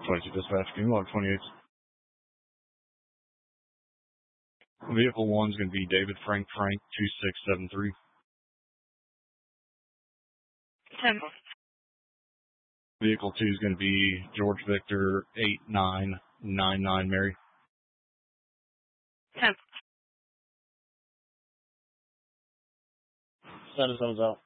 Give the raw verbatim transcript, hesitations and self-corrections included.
twenty-two dispatch, can you log twenty-eight? Vehicle one is going to be David Frank Frank two six seven three. ten. Vehicle two is going to be George Victor eight nine nine nine Mary. ten. Citizens out.